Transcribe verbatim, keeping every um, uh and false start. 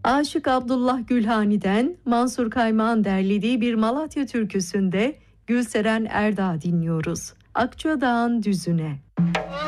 Aşık Abdullah Gülhani'den Mansur Kaymak'ın derlediği bir Malatya türküsünde Gülseren Erdağ dinliyoruz. Akçadağ'ın düzüne.